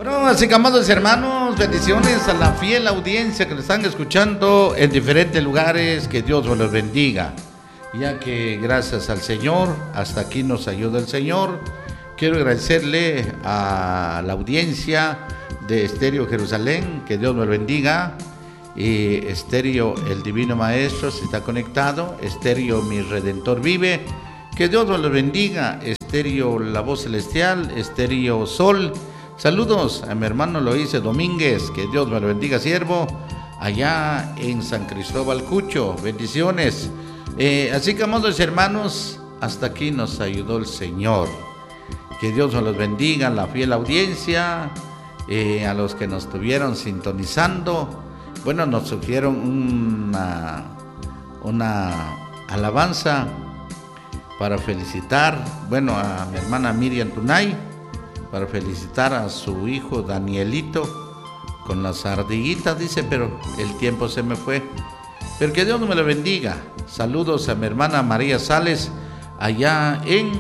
Bueno, así que amados hermanos, bendiciones a la fiel audiencia que nos están escuchando en diferentes lugares, que Dios los bendiga, ya que gracias al Señor, hasta aquí nos ayuda el Señor. Quiero agradecerle a la audiencia de Estéreo Jerusalén, que Dios nos bendiga, y Estéreo El Divino Maestro, si está conectado, Estéreo Mi Redentor Vive, que Dios nos bendiga, Estéreo La Voz Celestial, Estéreo Sol. Saludos a mi hermano Loíce Domínguez, que Dios me lo bendiga, siervo, allá en San Cristóbal Cucho, bendiciones. Así que, amados hermanos, hasta aquí nos ayudó el Señor. Que Dios nos los bendiga, la fiel audiencia, a los que nos estuvieron sintonizando. Bueno, nos sugirieron una alabanza para felicitar, bueno, a mi hermana Miriam Tunay, para felicitar a su hijo Danielito con las ardillitas, dice, pero el tiempo se me fue. Pero que Dios me lo bendiga. Saludos a mi hermana María Sales, allá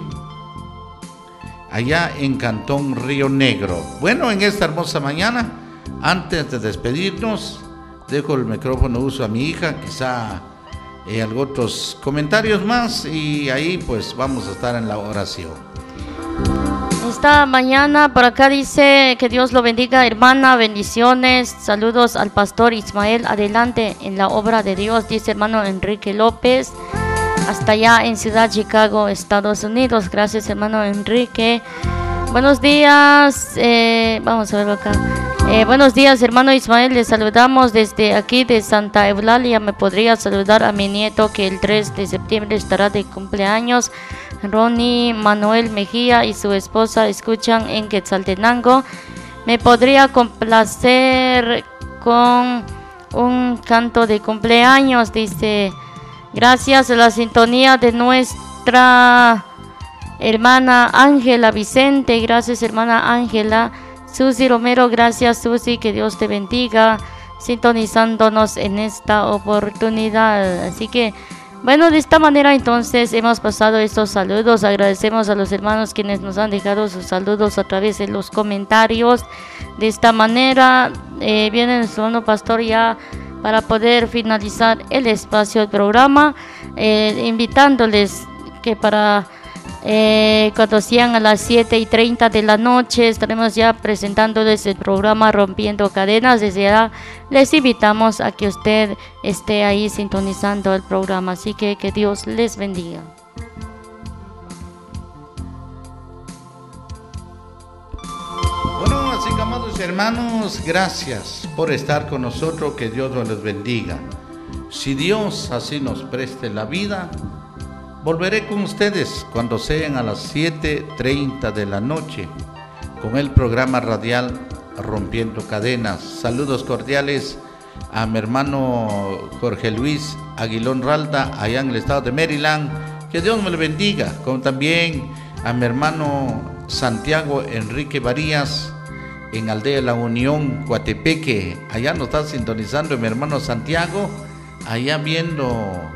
en Cantón Río Negro. Bueno, en esta hermosa mañana, antes de despedirnos, dejo el micrófono uso a mi hija, quizá otros comentarios más, y ahí pues vamos a estar en la oración. Esta mañana por acá dice que Dios lo bendiga, hermana, bendiciones, saludos al pastor Ismael, adelante en la obra de Dios, dice hermano Enrique López, hasta allá en Ciudad Chicago, Estados Unidos. Gracias, hermano Enrique. Buenos días, vamos a verlo acá. Buenos días, hermano Ismael, les saludamos desde aquí de Santa Eulalia. Me podría saludar a mi nieto que el 3 de septiembre estará de cumpleaños. Ronnie Manuel Mejía y su esposa escuchan en Quetzaltenango. Me podría complacer con un canto de cumpleaños, dice. Gracias a la sintonía de nuestra hermana Ángela Vicente. Gracias, hermana Ángela. Susi Romero, gracias Susi, que Dios te bendiga, sintonizándonos en esta oportunidad. Así que, bueno, de esta manera entonces hemos pasado estos saludos. Agradecemos a los hermanos quienes nos han dejado sus saludos a través de los comentarios. De esta manera viene nuestro hermano pastor ya para poder finalizar el espacio del programa, invitándoles que para cuando sean a las 7:30 de la noche estaremos ya presentándoles el programa Rompiendo Cadenas. Desde ya les invitamos a que usted esté ahí sintonizando el programa, así que Dios les bendiga. Bueno, así que, amados hermanos, gracias por estar con nosotros, que Dios nos los bendiga. Si Dios así nos preste la vida, volveré con ustedes cuando sean a las 7:30 de la noche con el programa radial Rompiendo Cadenas. Saludos cordiales a mi hermano Jorge Luis Aguilón Ralda, allá en el estado de Maryland. Que Dios me lo bendiga. Como también a mi hermano Santiago Enrique Varías en Aldea La Unión, Coatepeque. Allá nos está sintonizando mi hermano Santiago, allá viendo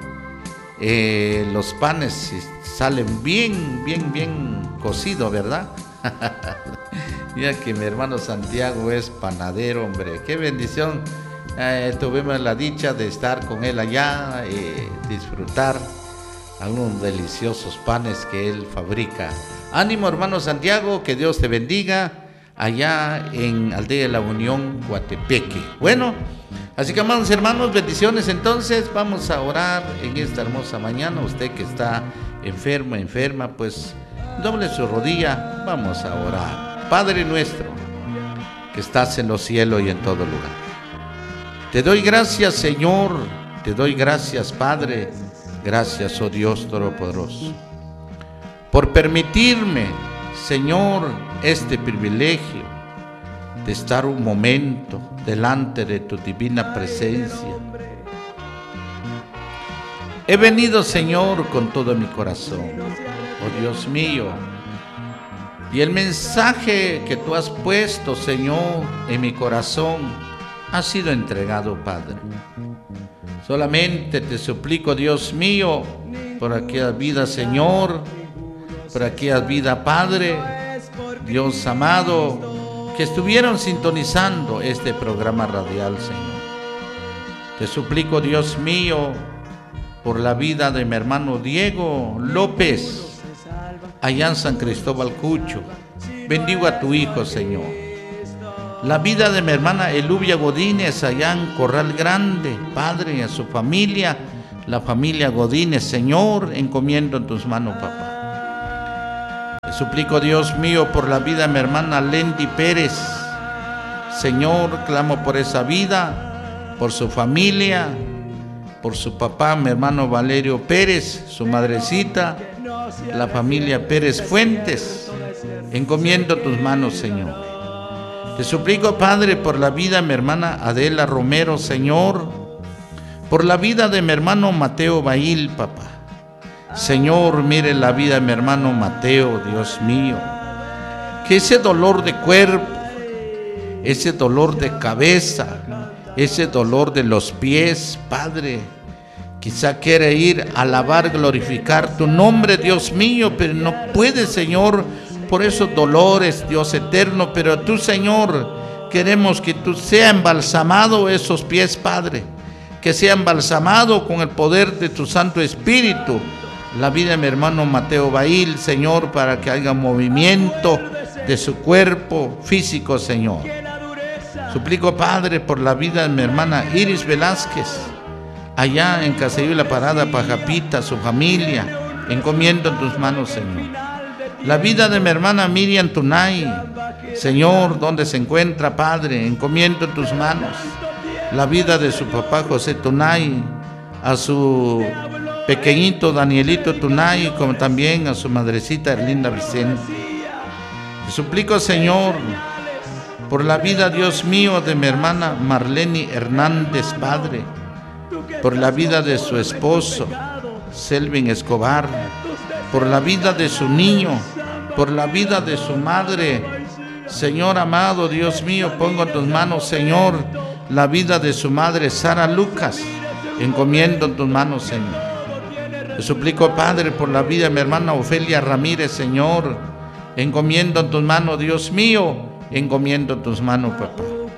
los panes salen bien cocidos, ¿verdad? Mira que mi hermano Santiago es panadero, hombre, qué bendición. Tuvimos la dicha de estar con él allá, disfrutar algunos deliciosos panes que él fabrica. Ánimo, hermano Santiago, que Dios te bendiga allá en Aldea de la Unión, Coatepeque. Bueno, así que, amados hermanos, bendiciones. Entonces vamos a orar en esta hermosa mañana. Usted que está enferma, pues doble su rodilla, vamos a orar. Padre nuestro, que estás en los cielos y en todo lugar, te doy gracias, Señor, te doy gracias, Padre, gracias, oh Dios Todopoderoso, por permitirme, Señor, este privilegio de estar un momento delante de tu divina presencia. He venido, Señor, con todo mi corazón, oh Dios mío, y el mensaje que tú has puesto, Señor, en mi corazón ha sido entregado, Padre. Solamente te suplico, Dios mío, por aquella vida, Señor, por aquella vida, Padre, Dios amado, que estuvieron sintonizando este programa radial, Señor. Te suplico, Dios mío, por la vida de mi hermano Diego López, allá en San Cristóbal Cucho. Bendigo a tu hijo, Señor. La vida de mi hermana Elubia Godínez, allá en Corral Grande, Padre, a su familia, la familia Godínez, Señor, encomiendo en tus manos, papá. Te suplico, Dios mío, por la vida de mi hermana Lendy Pérez. Señor, clamo por esa vida, por su familia, por su papá, mi hermano Valerio Pérez, su madrecita, la familia Pérez Fuentes. Encomiendo tus manos, Señor. Te suplico, Padre, por la vida de mi hermana Adela Romero, Señor, por la vida de mi hermano Mateo Bail, papá. Señor, mire la vida de mi hermano Mateo, Dios mío, que ese dolor de cuerpo, ese dolor de cabeza, ese dolor de los pies, Padre, quizá quiere ir a alabar, glorificar tu nombre, Dios mío, pero no puede, Señor, por esos dolores, Dios eterno. Pero tú, Señor, queremos que tú sea embalsamado esos pies, Padre, que sea embalsamado con el poder de tu Santo Espíritu la vida de mi hermano Mateo Bail, Señor, para que haya movimiento de su cuerpo físico, Señor. Suplico, Padre, por la vida de mi hermana Iris Velázquez, allá en Caserío La Parada, Pajapita, su familia, encomiendo en tus manos, Señor. La vida de mi hermana Miriam Tunay, Señor, donde se encuentra, Padre, encomiendo en tus manos. La vida de su papá José Tunay, a su pequeñito Danielito Tunay, como también a su madrecita Erlinda Vicente. Te suplico, Señor, por la vida, Dios mío, de mi hermana Marlene Hernández, Padre, por la vida de su esposo Selvin Escobar, por la vida de su niño, por la vida de su madre. Señor amado, Dios mío, pongo en tus manos, Señor, la vida de su madre Sara Lucas, encomiendo en tus manos, Señor. Te suplico, Padre, por la vida de mi hermana Ofelia Ramírez, Señor, encomiendo en tus manos, Dios mío, encomiendo en tus manos, papá.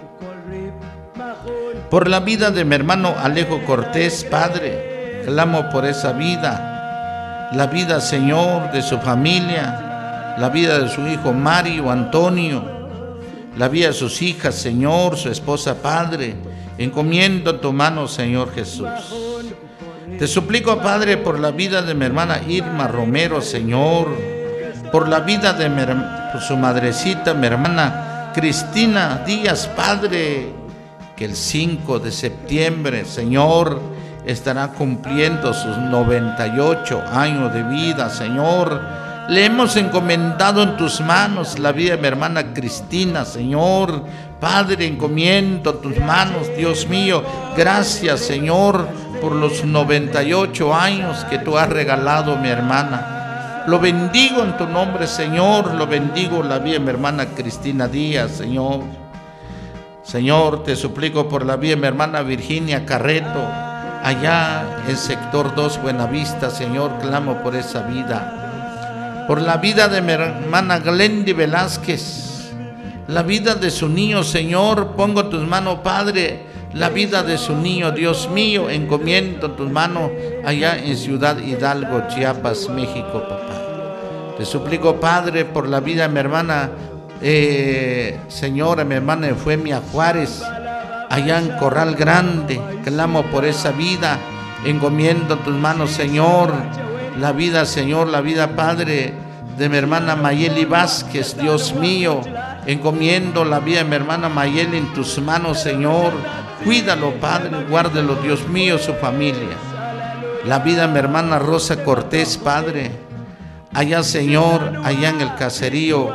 Por la vida de mi hermano Alejo Cortés, Padre, clamo por esa vida, la vida, Señor, de su familia, la vida de su hijo Mario Antonio, la vida de sus hijas, Señor, su esposa, Padre, encomiendo en tu mano, Señor Jesús. Te suplico, Padre, por la vida de mi hermana Irma Romero, Señor, por la vida de por su madrecita, mi hermana Cristina Díaz, Padre, que el 5 de septiembre, Señor, estará cumpliendo sus 98 años de vida, Señor. Le hemos encomendado en tus manos la vida de mi hermana Cristina, Señor. Padre, encomiendo tus manos, Dios mío. Gracias, Señor, por los 98 años que tú has regalado a mi hermana. Lo bendigo en tu nombre, Señor. Lo bendigo la vida de mi hermana Cristina Díaz, Señor. Señor, te suplico por la vida de mi hermana Virginia Carreto, allá en sector 2 Buenavista, Señor, clamo por esa vida. Por la vida de mi hermana Glendy Velázquez, la vida de su niño, Señor, pongo en tus manos, Padre, la vida de su niño, Dios mío, encomiendo en tus manos allá en Ciudad Hidalgo, Chiapas, México, papá. Te suplico, Padre, por la vida de mi hermana, Señora, mi hermana Eufemia Juárez, allá en Corral Grande, clamo por esa vida, encomiendo en tus manos, Señor, la vida, Señor, la vida, Padre, de mi hermana Mayeli Vázquez, Dios mío, encomiendo la vida de mi hermana Mayeli en tus manos, Señor. Cuídalo, Padre, guárdelo, Dios mío, su familia. La vida de mi hermana Rosa Cortés, Padre, allá, Señor, allá en el caserío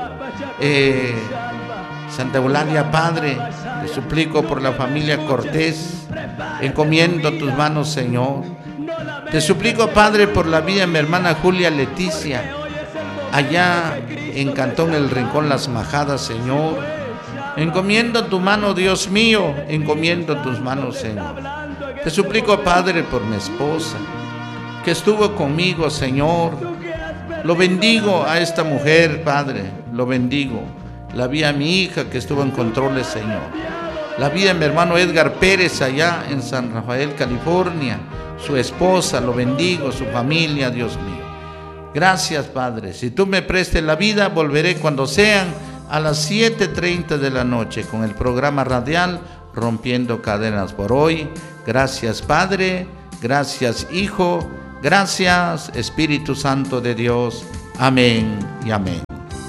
Santa Eulalia, Padre, te suplico por la familia Cortés, encomiendo tus manos, Señor. Te suplico, Padre, por la vida de mi hermana Julia Leticia, allá en Cantón El Rincón Las Majadas, Señor. Encomiendo tu mano, Dios mío, encomiendo tus manos, Señor. Te suplico, Padre, por mi esposa, que estuvo conmigo, Señor. Lo bendigo a esta mujer, Padre, lo bendigo. La vi a mi hija que estuvo en controles, Señor. La vi a mi hermano Edgar Pérez allá en San Rafael, California. Su esposa, lo bendigo, su familia, Dios mío. Gracias, Padre. Si tú me prestes la vida, volveré cuando sean a las 7:30 de la noche con el programa radial Rompiendo Cadenas. Por hoy, gracias, Padre. Gracias, Hijo. Gracias, Espíritu Santo de Dios. Amén y amén.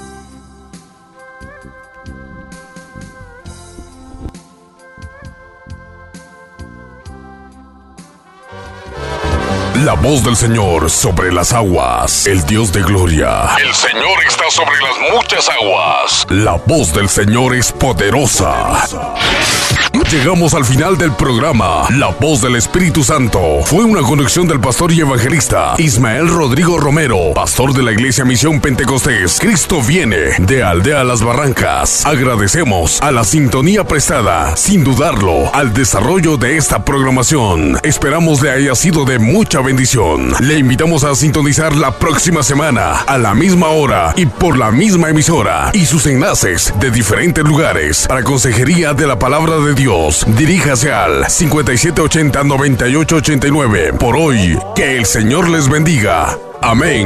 La voz del Señor sobre las aguas. El Dios de gloria. El Señor está sobre las muchas aguas. La voz del Señor es poderosa. Llegamos al final del programa. La voz del Espíritu Santo fue una conducción del pastor y evangelista Ismael Rodrigo Romero, pastor de la Iglesia Misión Pentecostés Cristo Viene, de Aldea Las Barrancas. Agradecemos a la sintonía prestada, sin dudarlo, al desarrollo de esta programación. Esperamos le haya sido de mucha bendición. Le invitamos a sintonizar la próxima semana, a la misma hora y por la misma emisora, y sus enlaces de diferentes lugares para consejería de la palabra de Dios. Diríjase al 5780-9889. Por hoy, que el Señor les bendiga. Amén.